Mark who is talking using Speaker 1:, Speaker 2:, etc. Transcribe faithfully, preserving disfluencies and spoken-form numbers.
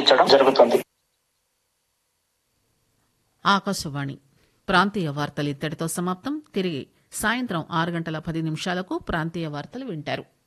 Speaker 1: అందించడం జరుగుతుంది.
Speaker 2: ఆకాశవాణి ప్రాంతీయ వార్తలు ఇత్తడితో సమాప్తం. తిరిగి సాయంత్రం ఆరు గంటల పది నిమిషాలకు ప్రాంతీయ వార్తలు వింటారు.